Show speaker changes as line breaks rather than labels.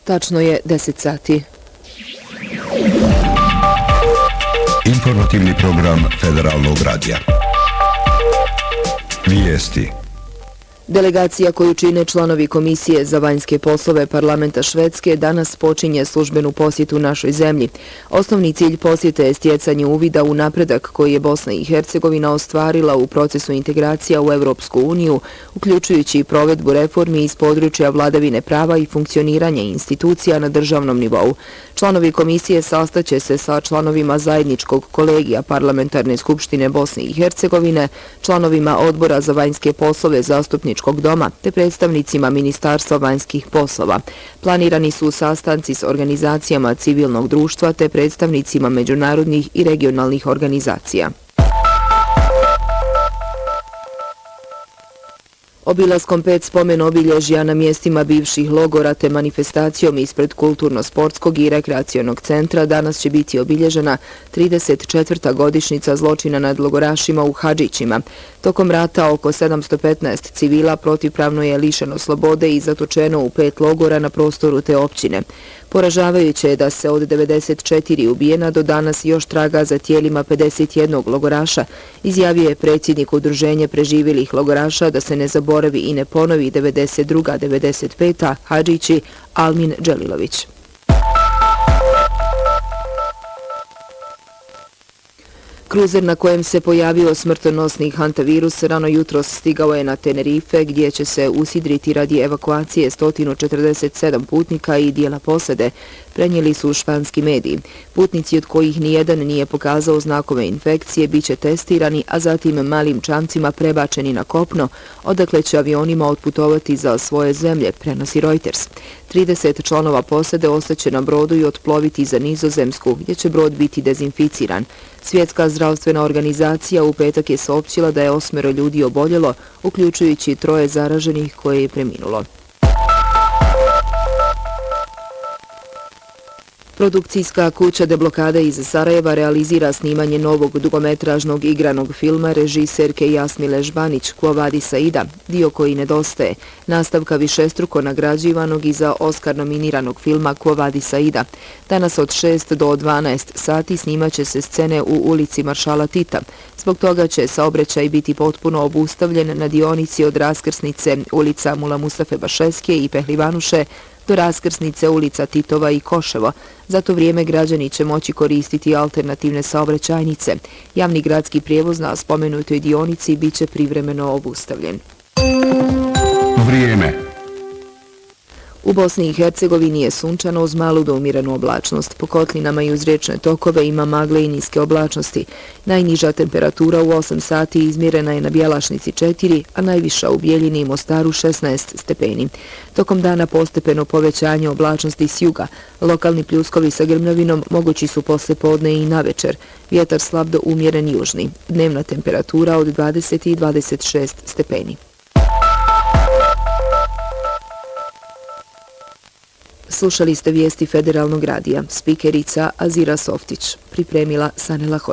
Tačno je 10 sati.
Informativni program Federalnog radija. Vijesti.
Delegacija koju čine članovi Komisije za vanjske poslove Parlamenta Švedske danas počinje službenu posjetu našoj zemlji. Osnovni cilj posjete je stjecanje uvida u napredak koji je Bosna i Hercegovina ostvarila u procesu integracija u Europsku uniju, uključujući i provedbu reformi iz područja vladavine prava i funkcioniranja institucija na državnom nivou. Članovi komisije sastaće se sa članovima zajedničkog kolegija Parlamentarne skupštine Bosne i Hercegovine, članovima Odbora za vanjske poslove Zastupničkog doma te predstavnicima Ministarstva vanjskih poslova. Planirani su sastanci s organizacijama civilnog društva te predstavnicima međunarodnih i regionalnih organizacija. Obilaskom 5 spomen obilježja na mjestima bivših logora te manifestacijom ispred Kulturno-sportskog i rekreacionog centra danas će biti obilježena 34. godišnjica zločina nad logorašima u Hadžićima. Tokom rata oko 715 civila protivpravno je lišeno slobode i zatočeno u 5 logora na prostoru te općine. Poražavajuće je da se od 94 ubijena do danas još traga za tijelima 51 logoraša, izjavio je predsjednik Udruženja preživjelih logoraša da se ne zaboravi i ne ponovi 92-95 Hadžići Almin Dželilović. Kruzer na kojem se pojavio smrtonosni hantavirus rano jutros stigao je na Tenerife gdje će se usidriti radi evakuacije 147 putnika i dijela posade, prenijeli su španski mediji. Putnici od kojih nijedan nije pokazao znakove infekcije bit će testirani, a zatim malim čamcima prebačeni na kopno, odakle će avionima otputovati za svoje zemlje, prenosi Reuters. 30 članova posade ostaće na brodu i otploviti za Nizozemsku, gdje će brod biti dezinficiran. Svjetska zdravstvena organizacija u petak je saopćila da je 8 ljudi oboljelo, uključujući 3 zaraženih koje je preminulo. Produkcijska kuća Deblokada iz Sarajeva realizira snimanje novog dugometražnog igranog filma režiserke Jasmile Žbanić Quo Vadis Aida, dio koji nedostaje, nastavka višestruko nagrađivanog i za Oskar nominiranog filma Quo Vadis Aida. Danas od 6 do 12 sati snimaće se scene u ulici Maršala Tita. Zbog toga će saobraćaj biti potpuno obustavljen na dionici od raskrsnice ulica Mula Mustafe Bašeske i Pehlivanuše do raskrsnice ulica Titova i Koševo. Za to vrijeme građani će moći koristiti alternativne saobraćajnice. Javni gradski prijevoz na spomenutoj dionici bit će privremeno obustavljen.
Vrijeme.
U Bosni i Hercegovini je sunčano uz malu do umjerenu oblačnost. Po kotlinama i uz riječne tokove ima magle i niske oblačnosti. Najniža temperatura u 8 sati izmjerena je na Bjelašnici 4, a najviša u Bijeljini i Mostaru 16 stepeni. Tokom dana postepeno povećanje oblačnosti s juga. Lokalni pljuskovi sa grmljavinom mogući su posle podne i navečer. Vjetar slab do umjeren južni. Dnevna temperatura od 20 i 26 stepeni. Slušali ste vijesti Federalnog radija. Spikerica Azira Softić. Pripremila Sanela Hođa.